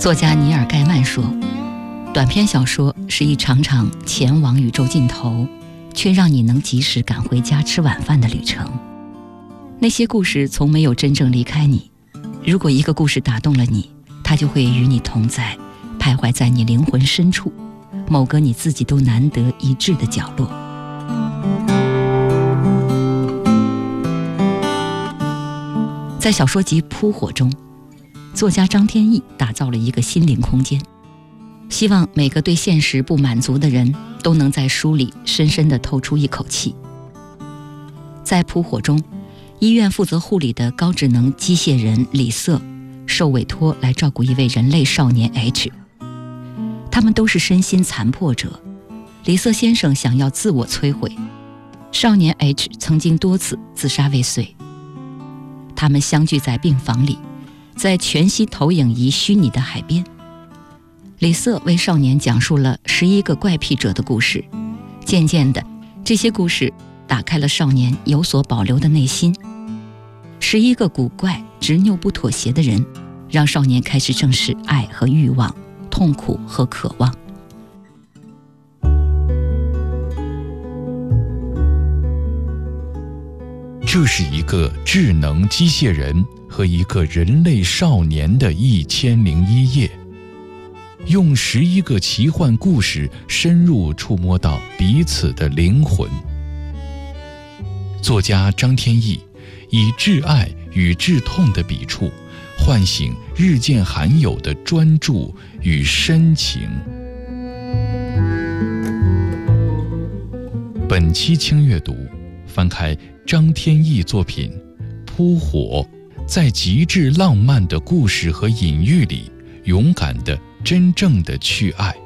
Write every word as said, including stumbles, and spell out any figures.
作家尼尔·盖曼说，短篇小说是一场场前往宇宙尽头，却让你能及时赶回家吃晚饭的旅程。那些故事从没有真正离开你，如果一个故事打动了你，它就会与你同在，徘徊在你灵魂深处，某个你自己都难得一致的角落。在小说集《扑火》中，作家张天翼打造了一个心灵空间，希望每个对现实不满足的人都能在书里深深地透出一口气。在《扑火》中，医院负责护理的高智能机械人李瑟受委托来照顾一位人类少年 H， 他们都是身心残破者。李瑟先生想要自我摧毁，少年 H 曾经多次自杀未遂。他们相聚在病房里，在全息投影仪虚拟的海边。李瑟为少年讲述了十一个怪癖者的故事，渐渐的，这些故事打开了少年有所保留的内心。十一个古怪、执拗不妥协的人，让少年开始正视爱和欲望、痛苦和渴望。 这是一个智能机械人和一个人类少年的一千零一夜，用十一个奇幻故事深入触摸到彼此的灵魂。作家张天翼以挚爱与挚痛的笔触，唤醒日渐罕有的专注与深情。本期轻阅读，翻开张天翼作品《扑火》，在极致浪漫的故事和隐喻里，勇敢地、真正地去爱。